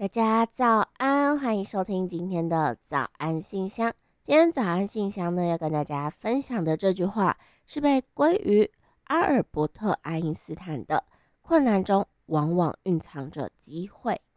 大家早安，欢迎收听今天的早安信箱。今天早安信箱呢，要跟大家分享的这句话是被归于阿尔伯特·爱因斯坦的：困难中往往蕴藏着机会。